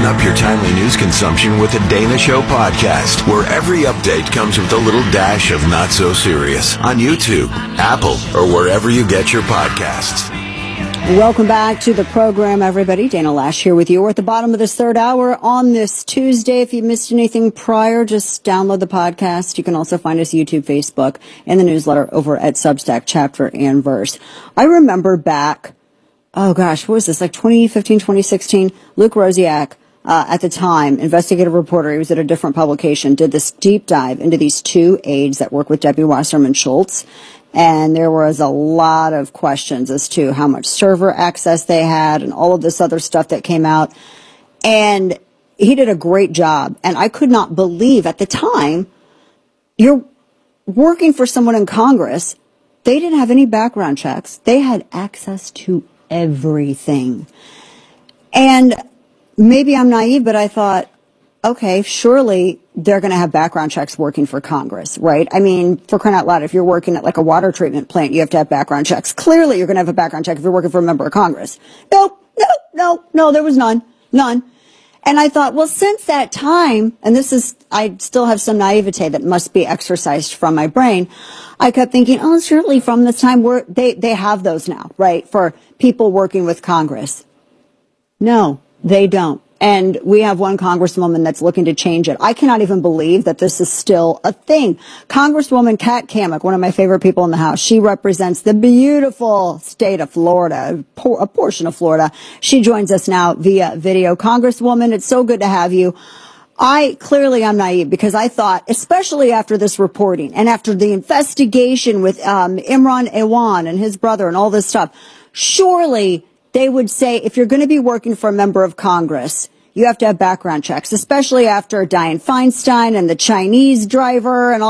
Listen up your timely news consumption with the Dana Show podcast, where every update comes with a little dash of not so serious on YouTube, Apple, or wherever you get your podcasts. Welcome back to the program, everybody. Dana Lash here with you. We're at the bottom of this third hour on this Tuesday. If you missed anything prior, just download the podcast. You can also find us YouTube, Facebook, and the newsletter over at Substack, Chapter and Verse. I remember back, what was this, like 2015, 2016? Luke Rosiak, at the time, investigative reporter, he was at a different publication, did this deep dive into these two aides that work with Debbie Wasserman Schultz. And there was a lot of questions as to how much server access they had and all of this other stuff that came out. And he did a great job. And I could not believe at the time, you're working for someone in Congress. They didn't have any background checks. They had access to everything. And maybe I'm naive, but I thought, okay, surely they're going to have background checks working for Congress, right? I mean, for crying out loud, if you're working at like a water treatment plant, you have to have background checks. Clearly, you're going to have a background check if you're working for a member of Congress. No, there was none. And I thought, well, since that time, and I still have some naivete that must be exercised from my brain. I kept thinking, oh, surely from this time they have those now, right? For people working with Congress. No, they don't. And we have one congresswoman that's looking to change it. I cannot even believe that this is still a thing. Congresswoman Kat Cammack, one of my favorite people in the House, she represents the beautiful state of Florida, a portion of Florida. She joins us now via video. Congresswoman, it's so good to have you. I'm naive because I thought, especially after this reporting and after the investigation with Imran Awan and his brother and all this stuff, surely they would say, if you're going to be working for a member of Congress, you have to have background checks, especially after Dianne Feinstein and the Chinese driver and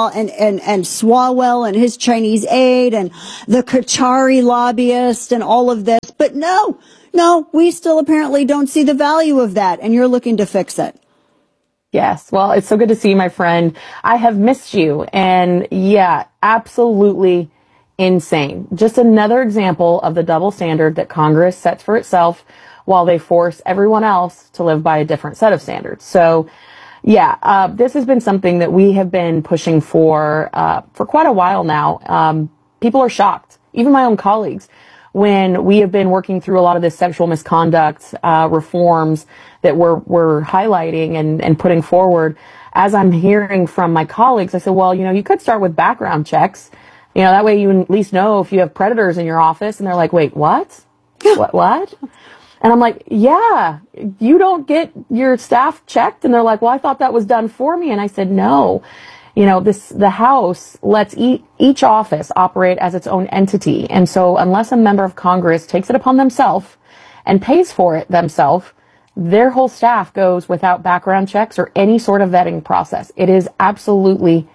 Swalwell and his Chinese aide and the Qatari lobbyist and all of this. But no, we still apparently don't see the value of that. And you're looking to fix it. Yes. Well, it's so good to see you, my friend. I have missed you. And yeah, absolutely insane. Just another example of the double standard that Congress sets for itself while they force everyone else to live by a different set of standards. So yeah, this has been something that we have been pushing for quite a while now. People are shocked, even my own colleagues, when we have been working through a lot of this sexual misconduct reforms that we're highlighting and putting forward. As I'm hearing from my colleagues, I said, well, you could start with background checks. That way you at least know if you have predators in your office. And they're like, wait, what? What? And I'm like, yeah, you don't get your staff checked. And they're like, well, I thought that was done for me. And I said, no, the House lets each office operate as its own entity. And so unless a member of Congress takes it upon themselves and pays for it themselves, their whole staff goes without background checks or any sort of vetting process. It is absolutely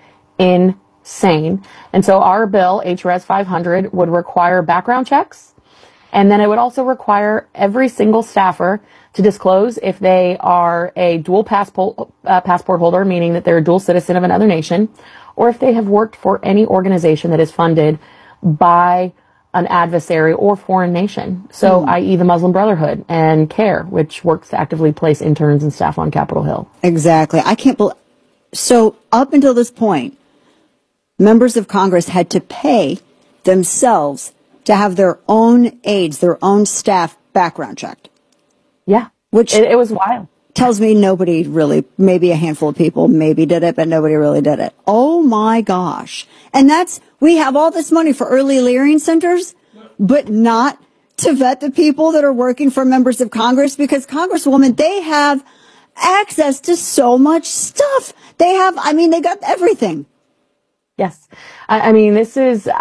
insane. And so our bill, HRS 500, would require background checks. And then it would also require every single staffer to disclose if they are a dual passport holder, meaning that they're a dual citizen of another nation, or if they have worked for any organization that is funded by an adversary or foreign nation. So, i.e. the Muslim Brotherhood and CARE, which works to actively place interns and staff on Capitol Hill. Exactly. I can't believe. So up until this point, members of Congress had to pay themselves to have their own aides, their own staff background checked. Yeah. Which it was wild. Tells me nobody really, maybe a handful of people maybe did it, but nobody really did it. Oh my gosh. And we have all this money for early clearing centers, but not to vet the people that are working for members of Congress, because Congresswoman, they have access to so much stuff. They got everything. Yes. I mean, this is,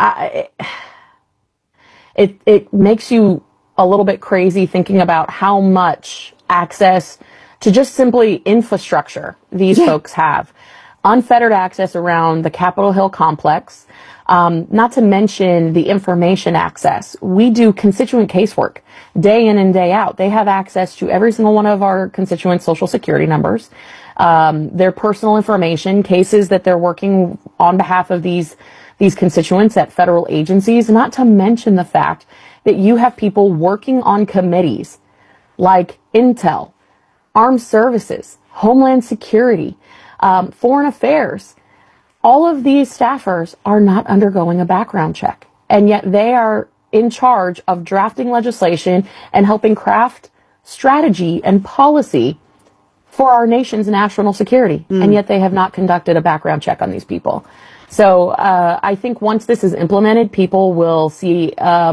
it makes you a little bit crazy thinking about how much access to just simply infrastructure these folks have. Unfettered access around the Capitol Hill complex, not to mention the information access. We do constituent casework day in and day out. They have access to every single one of our constituents' social security numbers, their personal information, cases that they're working on behalf of these constituents at federal agencies, not to mention the fact that you have people working on committees like Intel, armed services, Homeland Security, foreign affairs. All of these staffers are not undergoing a background check, and yet they are in charge of drafting legislation and helping craft strategy and policy for our nation's national security, and yet they have not conducted a background check on these people. So I think once this is implemented, people will see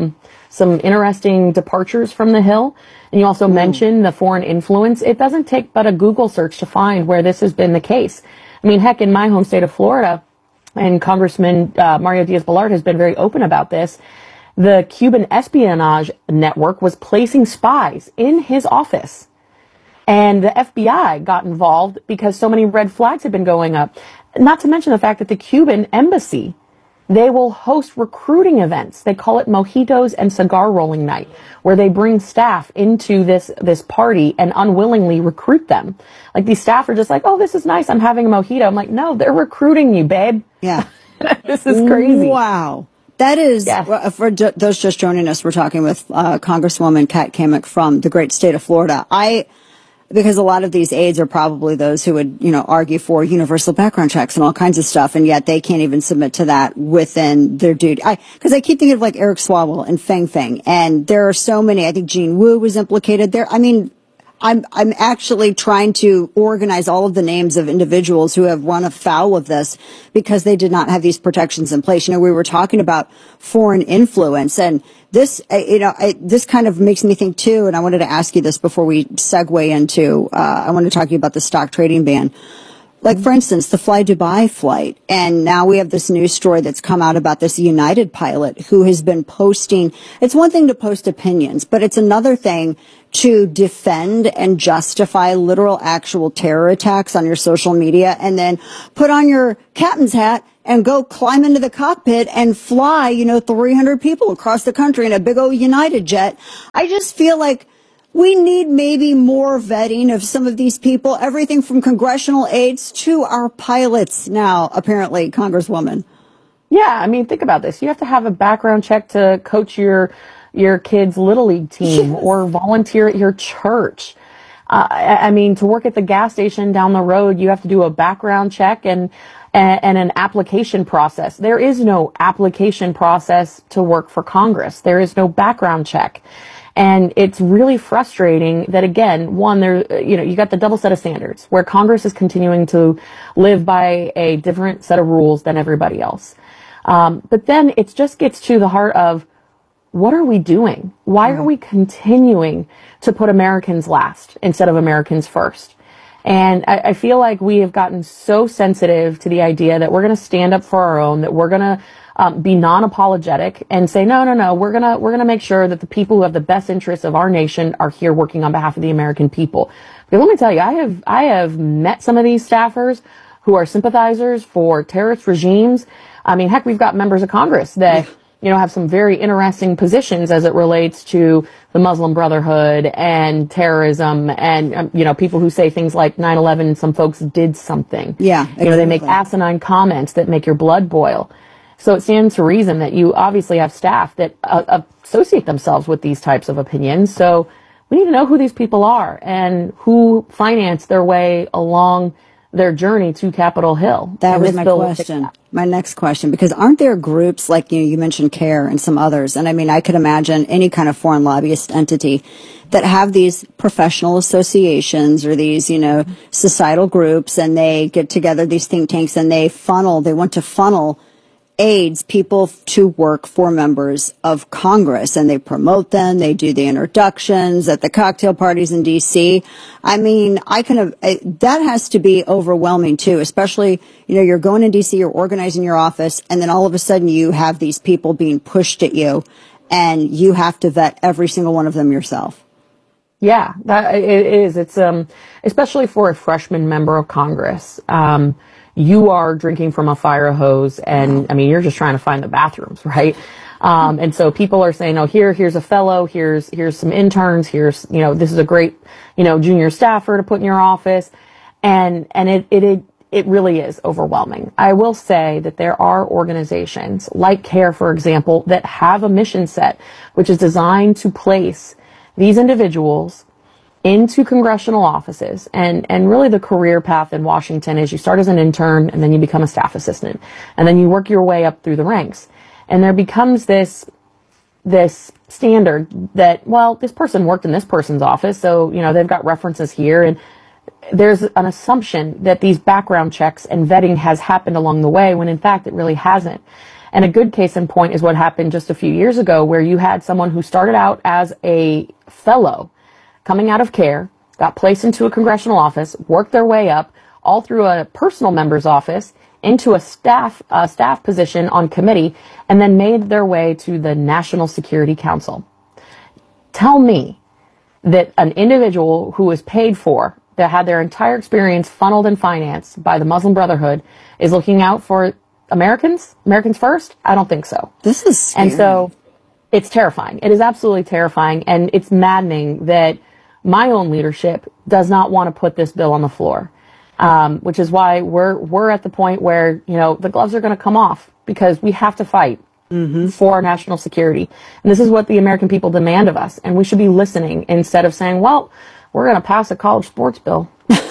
some interesting departures from the Hill. And you also mentioned the foreign influence. It doesn't take but a Google search to find where this has been the case. I mean, heck, in my home state of Florida, and Congressman Mario Diaz-Balart has been very open about this, the Cuban espionage network was placing spies in his office. And the FBI got involved because so many red flags had been going up. Not to mention the fact that the Cuban embassy, they will host recruiting events. They call it mojitos and cigar rolling night, where they bring staff into this party and unwillingly recruit them. Like, these staff are just like, oh, this is nice, I'm having a mojito. I'm like, no, they're recruiting you, babe. Yeah. This is crazy. Wow. That is, yes. For those just joining us, we're talking with Congresswoman Kat Cammack from the great state of Florida. Because a lot of these aides are probably those who would, argue for universal background checks and all kinds of stuff, and yet they can't even submit to that within their duty. Because I keep thinking of like Eric Swalwell and Feng Feng, and there are so many. I think Jean Wu was implicated there. I mean, I'm actually trying to organize all of the names of individuals who have run afoul of this because they did not have these protections in place. We were talking about foreign influence, and this, this kind of makes me think too, and I wanted to ask you this before we segue into, I want to talk to you about the stock trading ban. Like, for instance, the Fly Dubai flight. And now we have this news story that's come out about this United pilot who has been posting. It's one thing to post opinions, but it's another thing to defend and justify literal actual terror attacks on your social media and then put on your captain's hat and go climb into the cockpit and fly, 300 people across the country in a big old United jet. I just feel like we need maybe more vetting of some of these people, everything from congressional aides to our pilots now, apparently, Congresswoman. Yeah, I mean, think about this. You have to have a background check to coach your kids' Little League team or volunteer at your church. I mean, to work at the gas station down the road, you have to do a background check and an application process. There is no application process to work for Congress. There is no background check. And it's really frustrating that, again, one, you got the double set of standards where Congress is continuing to live by a different set of rules than everybody else. But then it just gets to the heart of, what are we doing? Why are we continuing to put Americans last instead of Americans first? And I feel like we have gotten so sensitive to the idea that we're going to stand up for our own, that we're going to be non-apologetic and say, no, we're going to make sure that the people who have the best interests of our nation are here working on behalf of the American people. Because let me tell you, I have met some of these staffers who are sympathizers for terrorist regimes. I mean, heck, we've got members of Congress that, have some very interesting positions as it relates to the Muslim Brotherhood and terrorism and, people who say things like 9/11, some folks did something. Yeah. Exactly. They make asinine comments that make your blood boil. So it stands to reason that you obviously have staff that associate themselves with these types of opinions. So we need to know who these people are and who financed their way along their journey to Capitol Hill. That was my question. My next question, because aren't there groups like you mentioned CARE and some others? And I mean, I could imagine any kind of foreign lobbyist entity that have these professional associations or these, societal groups, and they get together, these think tanks, and they want to funnel aides, people to work for members of Congress, and they promote them. They do the introductions at the cocktail parties in D.C. I mean, that has to be overwhelming too, especially, you're going in D.C., you're organizing your office, and then all of a sudden you have these people being pushed at you, and you have to vet every single one of them yourself. Yeah, it is. It's, especially for a freshman member of Congress. You are drinking from a fire hose, and I mean, you're just trying to find the bathrooms, right? And so people are saying, oh, here's a fellow, here's some interns, here's, this is a great, junior staffer to put in your office. And it really is overwhelming. I will say that there are organizations like CARE, for example, that have a mission set, which is designed to place these individuals into congressional offices. And really the career path in Washington is you start as an intern and then you become a staff assistant. And then you work your way up through the ranks. And there becomes this standard that, well, this person worked in this person's office, so, they've got references here. And there's an assumption that these background checks and vetting has happened along the way, when in fact it really hasn't. And a good case in point is what happened just a few years ago, where you had someone who started out as a fellow coming out of CARE, got placed into a congressional office, worked their way up all through a personal member's office into a staff position on committee, and then made their way to the National Security Council. Tell me that an individual who was paid for, that had their entire experience funneled and financed by the Muslim Brotherhood, is looking out for Americans first? I don't think so. This is scary. And so it's terrifying. It is absolutely terrifying, and it's maddening that my own leadership does not want to put this bill on the floor, which is why we're at the point where, the gloves are going to come off, because we have to fight for our national security. And this is what the American people demand of us, and we should be listening instead of saying, well, we're going to pass a college sports bill.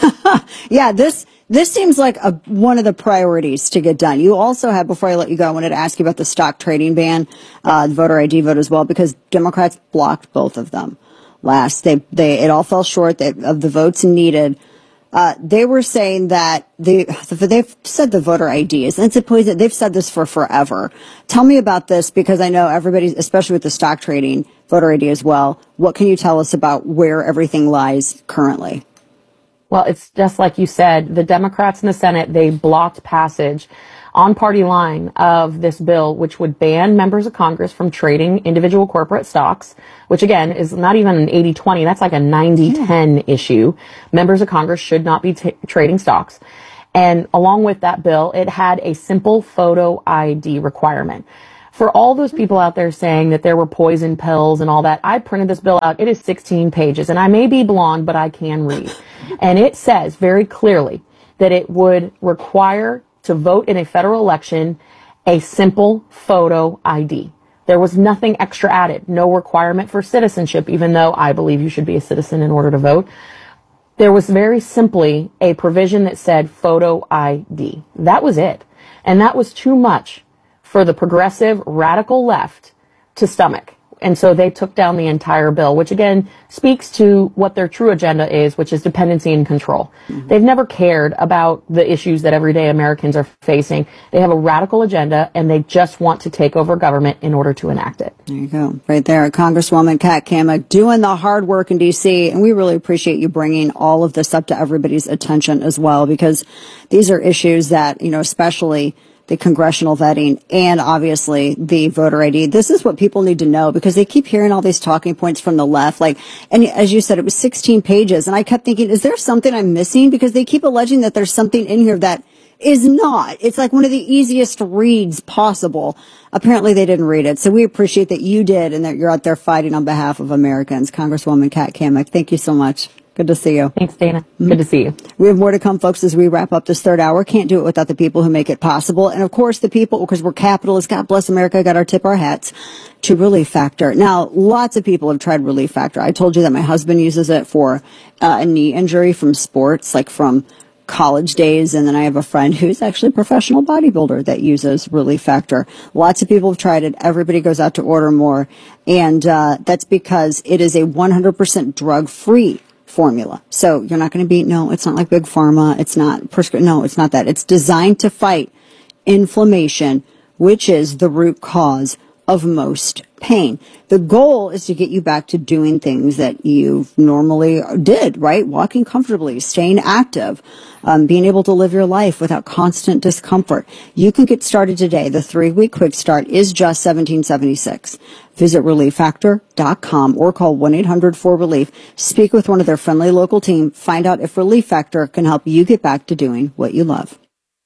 Yeah, this seems like one of the priorities to get done. You also had, before I let you go, I wanted to ask you about the stock trading ban, the voter ID vote as well, because Democrats blocked both of them last. It all fell short of the votes needed. They were saying that they've said the voter ID is, and it's a poison. They've said this for forever. Tell me about this, because I know everybody, especially with the stock trading, voter ID as well. What can you tell us about where everything lies currently? Well, it's just like you said, the Democrats in the Senate, they blocked passage on party line of this bill, which would ban members of Congress from trading individual corporate stocks, which again is not even an 80-20, that's like a 90-10 issue. Members of Congress should not be trading stocks. And along with that bill, it had a simple photo ID requirement. For all those people out there saying that there were poison pills and all that, I printed this bill out. It is 16 pages, and I may be blonde, but I can read. And it says very clearly that it would require, to vote in a federal election, a simple photo ID. There was nothing extra added, no requirement for citizenship, even though I believe you should be a citizen in order to vote. There was very simply a provision that said photo ID. That was it. And that was too much for the progressive radical left to stomach. And so they took down the entire bill, which again speaks to what their true agenda is, which is dependency and control. Mm-hmm. They've never cared about the issues that everyday Americans are facing. They have a radical agenda, and they just want to take over government in order to enact it. There you go. Right there. Congresswoman Kat Cammack doing the hard work in D.C. And we really appreciate you bringing all of this up to everybody's attention as well, because these are issues that, especially the congressional vetting and obviously the voter ID. This is what people need to know, because they keep hearing all these talking points from the left. And as you said, it was 16 pages. And I kept thinking, is there something I'm missing? Because they keep alleging that there's something in here that is not. It's like one of the easiest reads possible. Apparently they didn't read it. So we appreciate that you did, and that you're out there fighting on behalf of Americans. Congresswoman Kat Cammack, thank you so much. Good to see you. Thanks, Dana. Good to see you. We have more to come, folks, as we wrap up this third hour. Can't do it without the people who make it possible. And, of course, the people, because we're capitalists, God bless America, got our tip our hats to Relief Factor. Now, lots of people have tried Relief Factor. I told you that my husband uses it for a knee injury from sports, like from college days. And then I have a friend who's actually a professional bodybuilder that uses Relief Factor. Lots of people have tried it. Everybody goes out to order more. And that's because it is a 100% drug-free formula. So you're not going to it's not like Big Pharma. It's not no, it's not that. It's designed to fight inflammation, which is the root cause of most pain. The goal is to get you back to doing things that you normally did, right? Walking comfortably, staying active, being able to live your life without constant discomfort. You can get started today. The 3-week quick start is just $17.76. Visit ReliefFactor.com or call 1-800-4RELIEF. Speak with one of their friendly local team. Find out if Relief Factor can help you get back to doing what you love.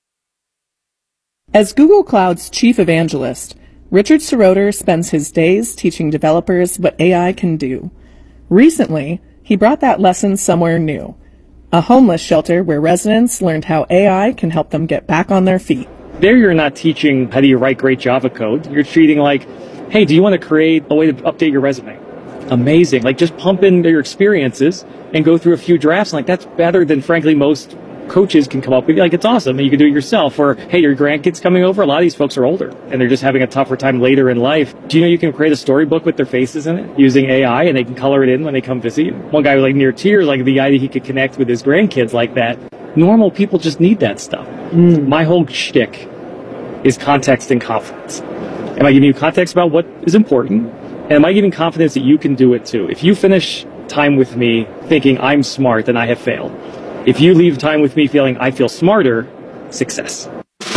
As Google Cloud's chief evangelist, Richard Seroter spends his days teaching developers what AI can do. Recently, he brought that lesson somewhere new, a homeless shelter where residents learned how AI can help them get back on their feet. There you're not teaching how do you write great Java code. You're treating like, hey, do you want to create a way to update your resume? amazing. Like, just pump in their experiences and go through a few drafts. Like, that's better than, frankly, most coaches can come up with. Like, it's awesome, and you can do it yourself. Or, hey, your grandkids coming over. A lot of these folks are older, and they're just having a tougher time later in life. Do you know you can create a storybook with their faces in it using AI, and they can color it in when they come visit you? One guy was like near tears, like the idea he could connect with his grandkids like that. Normal people just need that stuff. My whole shtick is context and confidence. Am I giving you context about what is important? And am I giving confidence that you can do it too? If you finish time with me thinking I'm smart, then I have failed. If you leave time with me feeling I feel smarter, success.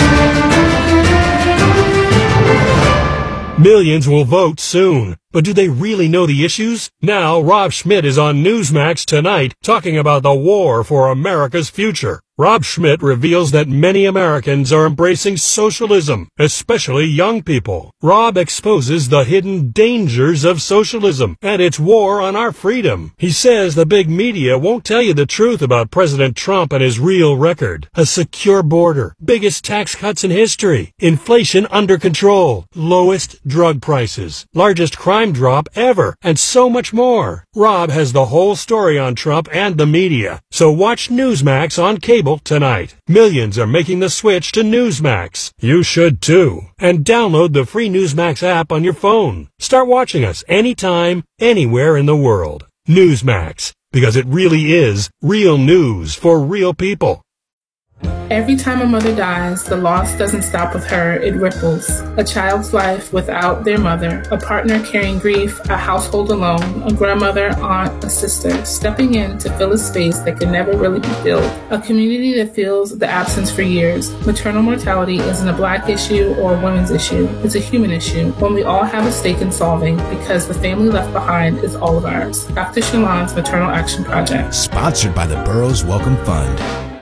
Millions will vote soon. But do they really know the issues? Now, Rob Schmidt is on Newsmax tonight talking about the war for America's future. Rob Schmidt reveals that many Americans are embracing socialism, especially young people. Rob exposes the hidden dangers of socialism and its war on our freedom. He says the big media won't tell you the truth about President Trump and his real record. A secure border, biggest tax cuts in history, inflation under control, lowest drug prices, largest crime drop ever, and so much more. Rob has the whole story on Trump and the media. So watch Newsmax on cable tonight. Millions are making the switch to Newsmax. You should too. And download the free Newsmax app on your phone. Start watching us anytime, anywhere in the world. Newsmax, because it really is real news for real people. Every time a mother dies, the loss doesn't stop with her, it ripples. A child's life without their mother, a partner carrying grief, a household alone, a grandmother, aunt, a sister, stepping in to fill a space that can never really be filled. A community that feels the absence for years. Maternal mortality isn't a Black issue or a women's issue. It's a human issue, one we all have a stake in solving because the family left behind is all of ours. Dr. Shalon's Maternal Action Project. Sponsored by the Burroughs Welcome Fund.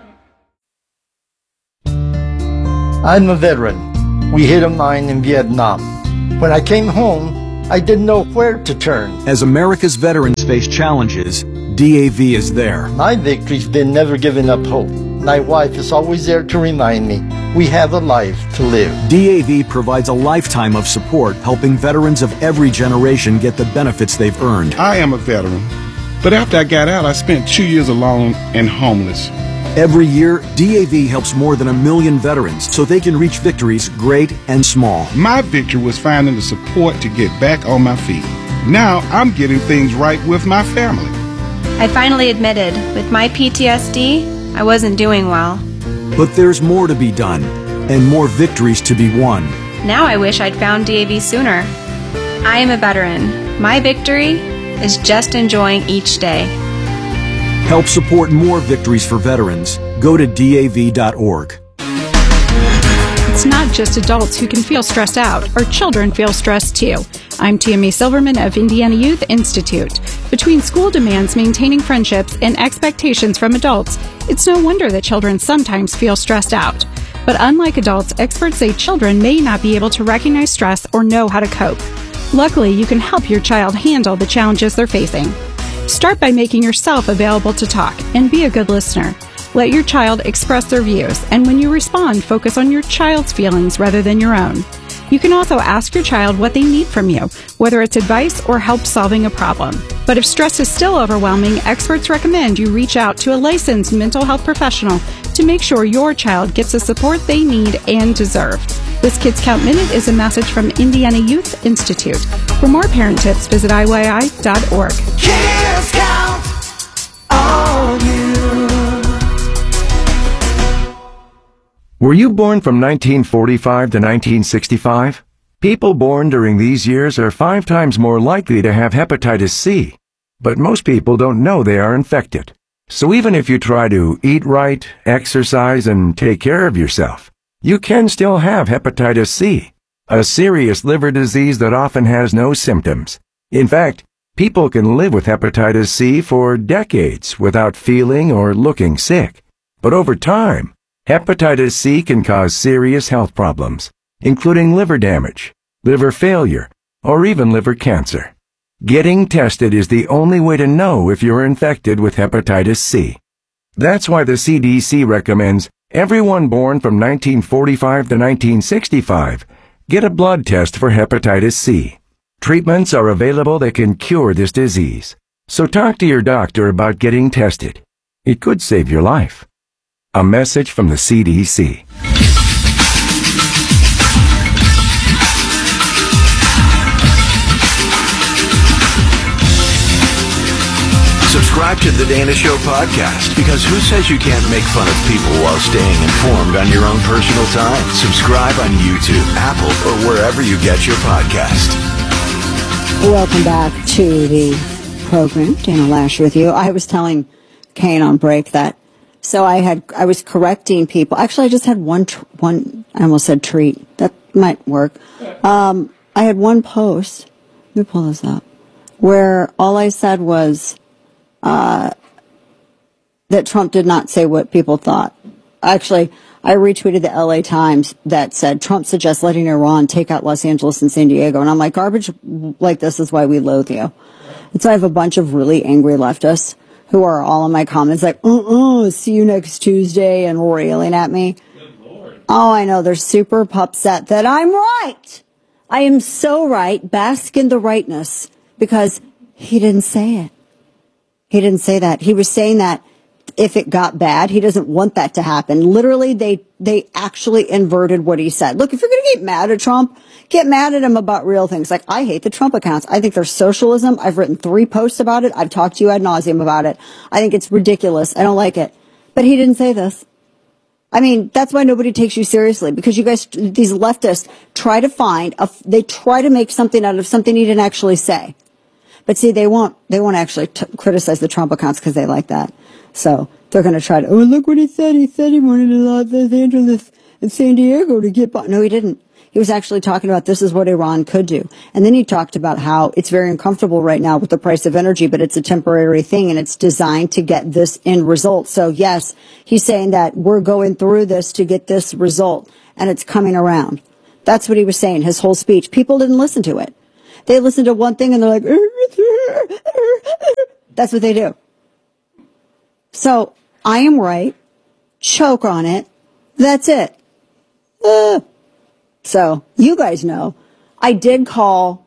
I'm a veteran. We hit a mine in Vietnam. When I came home, I didn't know where to turn. As America's veterans face challenges, DAV is there. My victory's been never giving up hope. My wife is always there to remind me we have a life to live. DAV provides a lifetime of support, helping veterans of every generation get the benefits they've earned. I am a veteran, but after I got out, I spent 2 years alone and homeless. Every year, DAV helps more than 1 million veterans so they can reach victories great and small. My victory was finding the support to get back on my feet. Now I'm getting things right with my family. I finally admitted, with my PTSD, I wasn't doing well. But there's more to be done, and more victories to be won. Now I wish I'd found DAV sooner. I am a veteran. My victory is just enjoying each day. Help support more victories for veterans. Go to DAV.org. It's not just adults who can feel stressed out. Our children feel stressed too. I'm Tammy Silverman of Indiana Youth Institute. Between school demands, maintaining friendships, and expectations from adults, it's no wonder that children sometimes feel stressed out. But unlike adults, experts say children may not be able to recognize stress or know how to cope. Luckily, you can help your child handle the challenges they're facing. Start by making yourself available to talk and be a good listener. Let your child express their views, and when you respond, focus on your child's feelings rather than your own. You can also ask your child what they need from you, whether it's advice or help solving a problem. But if stress is still overwhelming, experts recommend you reach out to a licensed mental health professional to make sure your child gets the support they need and deserve. This Kids Count Minute is a message from Indiana Youth Institute. For more parent tips, visit IYI.org. Kids Count on you. Were you born from 1945 to 1965? People born during these years are 5 times more likely to have hepatitis C. But most people don't know they are infected. So even if you try to eat right, exercise, and take care of yourself, you can still have hepatitis C, a serious liver disease that often has no symptoms. In fact, people can live with hepatitis C for decades without feeling or looking sick. But over time, hepatitis C can cause serious health problems, including liver damage, liver failure, or even liver cancer. Getting tested is the only way to know if you're infected with hepatitis C. That's why the CDC recommends everyone born from 1945 to 1965 get a blood test for hepatitis C. Treatments are available that can cure this disease. So talk to your doctor about getting tested. It could save your life. A message from the CDC. Subscribe to The Dana Show podcast, because who says you can't make fun of people while staying informed on your own personal time? Subscribe on YouTube, Apple, or wherever you get your podcast. Welcome back to the program. Dana Lash with you. I was telling Kane on break that, so I was correcting people. Actually, I just had one, I almost said treat. That might work. I had one post, let me pull this up, where all I said was, that Trump did not say what people thought. Actually, I retweeted the LA Times that said, Trump suggests letting Iran take out Los Angeles and San Diego. And I'm like, garbage like this is why we loathe you. And so I have a bunch of really angry leftists who are all in my comments like, see you next Tuesday, and railing at me. Oh, I know. They're super upset that I'm right. I am so right. Bask in the rightness, because he didn't say it. He didn't say that. He was saying that if it got bad, he doesn't want that to happen. Literally, they actually inverted what he said. Look, if you're going to get mad at Trump, get mad at him about real things. Like, I hate the Trump accounts. I think they're socialism. I've written 3 posts about it. I've talked to you ad nauseum about it. I think it's ridiculous. I don't like it. But he didn't say this. I mean, that's why nobody takes you seriously, because you guys, these leftists, try to they try to make something out of something he didn't actually say. But see, they won't actually criticize the Trump accounts because they like that. So they're going to try to, oh, look what he said. He said he wanted Los Angeles and San Diego to get by. No, he didn't. He was actually talking about this is what Iran could do. And then he talked about how it's very uncomfortable right now with the price of energy, but it's a temporary thing and it's designed to get this end result. So yes, he's saying that we're going through this to get this result and it's coming around. That's what he was saying, his whole speech. People didn't listen to it. They listen to one thing and they're like, that's what they do. So I am right. Choke on it. That's it. So you guys know, I did call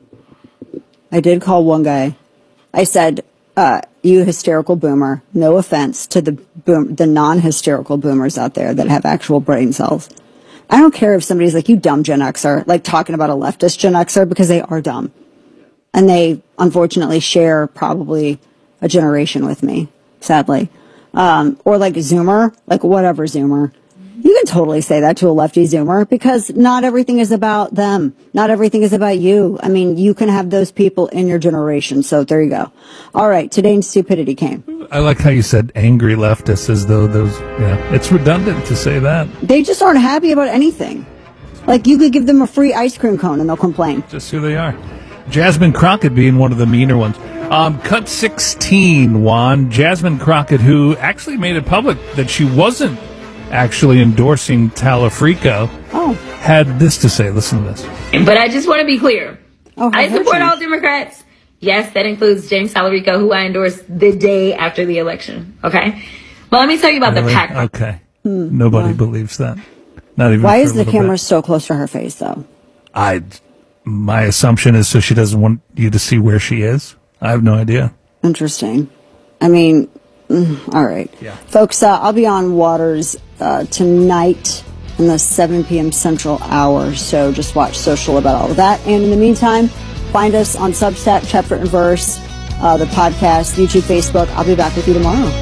one guy. I said, you hysterical boomer. No offense to the non-hysterical boomers out there that have actual brain cells. I don't care if somebody's like, you dumb Gen Xer, like talking about a leftist Gen Xer, because they are dumb. And they unfortunately share probably a generation with me, sadly. Or like Zoomer, like whatever Zoomer. You can totally say that to a lefty Zoomer, because not everything is about them. Not everything is about you. I mean, you can have those people in your generation. So there you go. All right. Today's stupidity came. I like how you said angry leftists, as though those, it's redundant to say that. They just aren't happy about anything. Like, you could give them a free ice cream cone and they'll complain. Just who they are. Jasmine Crockett being one of the meaner ones. Cut 16, Juan. Jasmine Crockett, who actually made it public that she wasn't actually endorsing Talafrico, had this to say. Listen to this. But I just want to be clear. I support all Democrats. Yes, that includes James Talarico, who I endorsed the day after the election. Okay? Well, let me tell you about the PAC. Okay. Nobody believes that. Not even. Why is the camera so close to her face, though? My assumption is so she doesn't want you to see where she is. I have no idea. Interesting. I mean, all right. Yeah. Folks, I'll be on Waters tonight in the 7 p.m. Central hour, so just watch social about all of that. And in the meantime, find us on Substack, Chapter and Verse, the podcast, YouTube, Facebook. I'll be back with you tomorrow.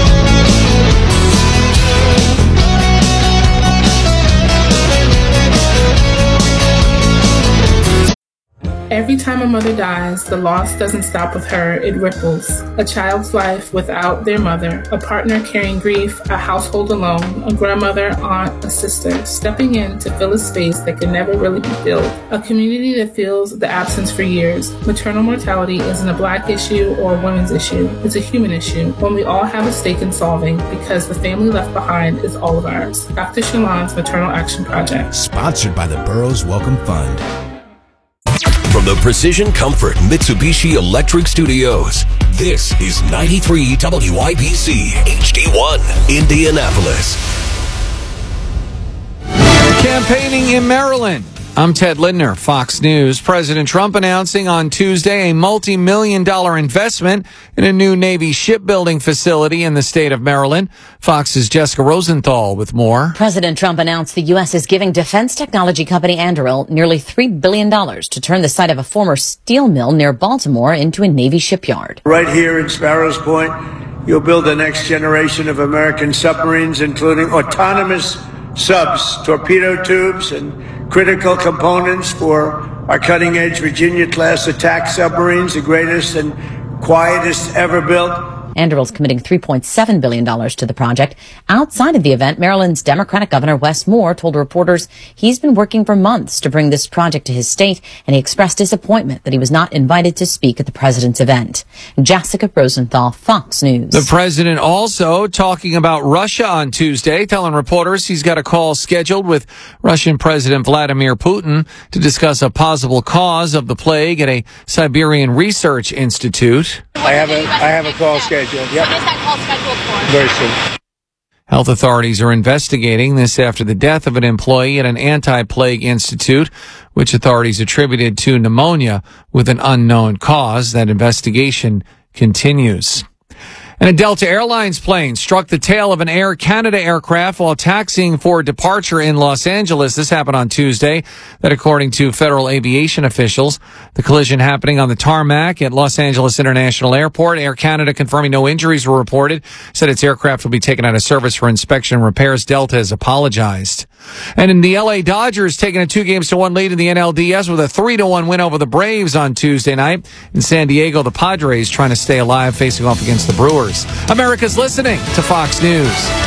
Every time a mother dies, the loss doesn't stop with her, it ripples. A child's life without their mother, a partner carrying grief, a household alone, a grandmother, aunt, a sister, stepping in to fill a space that can never really be filled. A community that feels the absence for years. Maternal mortality isn't a Black issue or a women's issue. It's a human issue, one we all have a stake in solving, because the family left behind is all of ours. Dr. Shalon's Maternal Action Project. Sponsored by the Burroughs Welcome Fund. From the Precision Comfort Mitsubishi Electric Studios, this is 93 WIBC HD1 Indianapolis. Campaigning in Maryland. I'm Ted Lindner, Fox News. President Trump announcing on Tuesday a multi-million-dollar investment in a new Navy shipbuilding facility in the state of Maryland. Fox's Jessica Rosenthal with more. President Trump announced the U.S. is giving defense technology company Anduril nearly $3 billion to turn the site of a former steel mill near Baltimore into a Navy shipyard. Right here in Sparrows Point, you'll build the next generation of American submarines, including autonomous subs, torpedo tubes, and critical components for our cutting-edge Virginia-class attack submarines, the greatest and quietest ever built. Anduril's committing $3.7 billion to the project. Outside of the event, Maryland's Democratic Governor Wes Moore told reporters he's been working for months to bring this project to his state, and he expressed disappointment that he was not invited to speak at the president's event. Jessica Rosenthal, Fox News. The president also talking about Russia on Tuesday, telling reporters he's got a call scheduled with Russian President Vladimir Putin to discuss a possible cause of the plague at a Siberian research institute. I have a call scheduled. Yep. When is that call scheduled for? Very soon. Health authorities are investigating this after the death of an employee at an anti-plague institute, which authorities attributed to pneumonia with an unknown cause. That investigation continues. And a Delta Airlines plane struck the tail of an Air Canada aircraft while taxiing for departure in Los Angeles. This happened on Tuesday. That according to federal aviation officials. The collision happening on the tarmac at Los Angeles International Airport. Air Canada confirming no injuries were reported. Said its aircraft will be taken out of service for inspection and repairs. Delta has apologized. And in the LA Dodgers taking a 2-1 lead in the NLDS with a 3-1 win over the Braves on Tuesday night. In San Diego, the Padres trying to stay alive, facing off against the Brewers. America's listening to Fox News.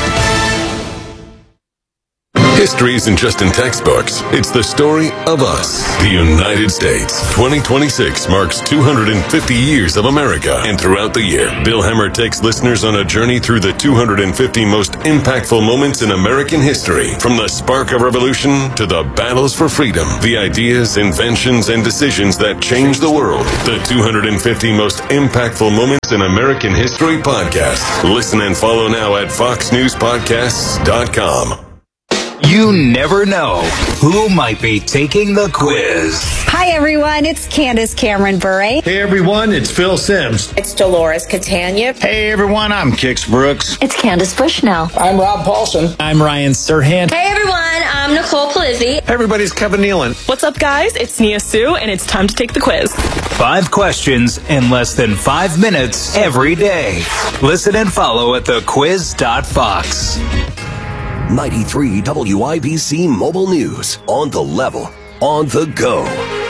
History isn't just in textbooks. It's the story of us. The United States. 2026 marks 250 years of America. And throughout the year, Bill Hemmer takes listeners on a journey through the 250 most impactful moments in American history. From the spark of revolution to the battles for freedom. The ideas, inventions, and decisions that changed the world. The 250 most impactful moments in American history podcast. Listen and follow now at foxnewspodcasts.com. You never know who might be taking the quiz. Hi, everyone. It's Candace Cameron Bure. Hey, everyone. It's Phil Sims. It's Dolores Catania. Hey, everyone. I'm Kix Brooks. It's Candace Bushnell. I'm Rob Paulson. I'm Ryan Serhant. Hey, everyone. I'm Nicole Palizzi. Hey, everybody's Kevin Nealon. What's up, guys? It's Nia Sue, and it's time to take the quiz. 5 questions in less than 5 minutes every day. Listen and follow at thequiz.fox. 93 WIBC Mobile News. On the level. On the go.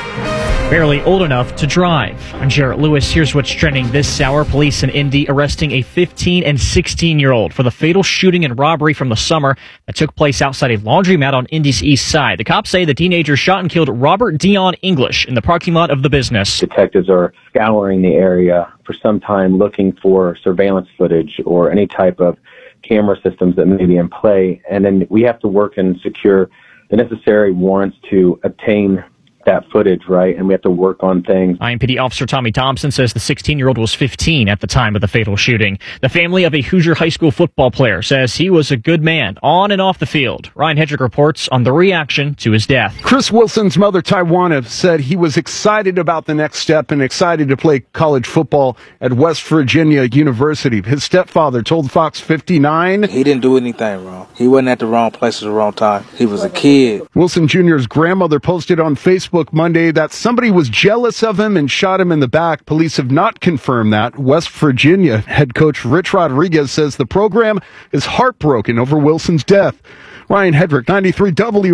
Barely old enough to drive. I'm Jarrett Lewis. Here's what's trending this hour. Police in Indy arresting a 15 and 16-year-old for the fatal shooting and robbery from the summer that took place outside a laundromat on Indy's east side. The cops say the teenager shot and killed Robert Dion English in the parking lot of the business. Detectives are scouring the area for some time looking for surveillance footage or any type of camera systems that may be in play. And then we have to work and secure the necessary warrants to obtain that footage, right? And we have to work on things. IMPD Officer Tommy Thompson says the 16-year-old was 15 at the time of the fatal shooting. The family of a Hoosier high school football player says he was a good man on and off the field. Ryan Hedrick reports on the reaction to his death. Chris Wilson's mother, Tywana, said he was excited about the next step and excited to play college football at West Virginia University. His stepfather told Fox 59. He didn't do anything wrong. He wasn't at the wrong place at the wrong time. He was a kid. Wilson Jr.'s grandmother posted on Facebook Monday that somebody was jealous of him and shot him in the back. Police have not confirmed that. West Virginia head coach Rich Rodriguez says the program is heartbroken over Wilson's death. Ryan Hedrick, 93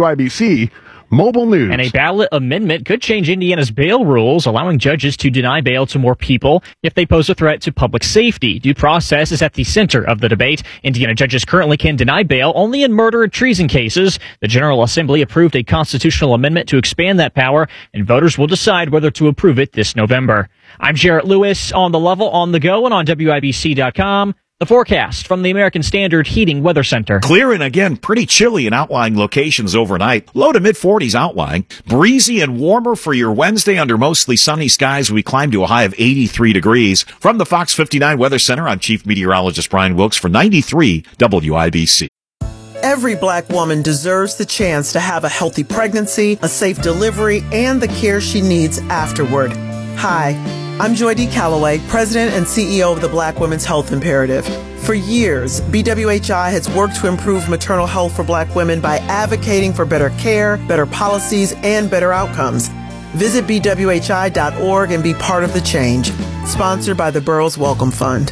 WIBC. Mobile News. And a ballot amendment could change Indiana's bail rules, allowing judges to deny bail to more people if they pose a threat to public safety. Due process is at the center of the debate. Indiana judges currently can deny bail only in murder and treason cases. The General Assembly approved a constitutional amendment to expand that power, and voters will decide whether to approve it this November. I'm Jarrett Lewis on the level, on the go, and on WIBC.com. The forecast from the American Standard Heating Weather Center. Clear and again, pretty chilly in outlying locations overnight. Low to mid-40s outlying. Breezy and warmer for your Wednesday under mostly sunny skies. We climb to a high of 83 degrees. From the Fox 59 Weather Center, I'm Chief Meteorologist Brian Wilkes for 93 WIBC. Every Black woman deserves the chance to have a healthy pregnancy, a safe delivery, and the care she needs afterward. Hi, I'm Joy D. Calloway, President and CEO of the Black Women's Health Imperative. For years, BWHI has worked to improve maternal health for Black women by advocating for better care, better policies, and better outcomes. Visit bwhi.org and be part of the change. Sponsored by the Burroughs Wellcome Fund.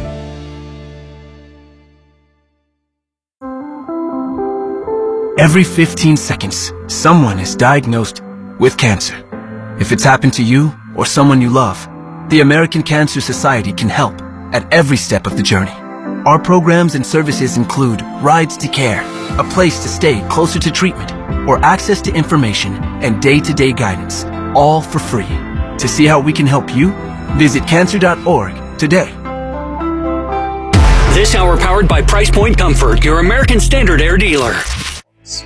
Every 15 seconds, someone is diagnosed with cancer. If it's happened to you or someone you love, the American Cancer Society can help at every step of the journey. Our programs and services include rides to care, a place to stay closer to treatment, or access to information and day-to-day guidance, all for free. To see how we can help you, visit cancer.org today. This hour powered by Price Point Comfort, your American Standard Air dealer.